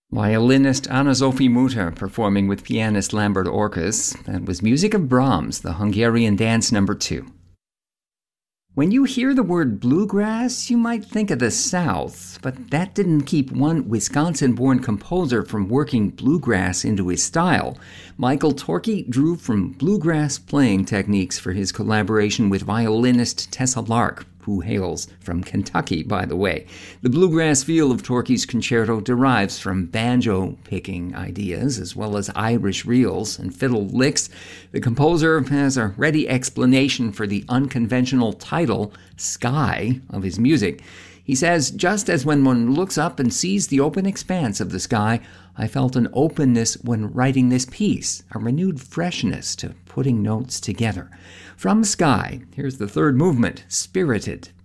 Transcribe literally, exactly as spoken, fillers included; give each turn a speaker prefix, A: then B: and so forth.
A: Violinist Anna-Sophie Mutter performing with pianist Lambert Orkus. That was music of Brahms, the Hungarian Dance Number two. When you hear the word bluegrass, you might think of the South, but that didn't keep one Wisconsin-born composer from working bluegrass into his style. Michael Torke drew from bluegrass playing techniques for his collaboration with violinist Tessa Lark, who hails from Kentucky, by the way. The bluegrass feel of Torke's concerto derives from banjo-picking ideas, as well as Irish reels and fiddle licks. The composer has a ready explanation for the unconventional title, Sky, of his music. He says, just as when one looks up and sees the open expanse of the sky, I felt an openness when writing this piece, a renewed freshness to putting notes together. From Sky, here's the third movement, Spirited.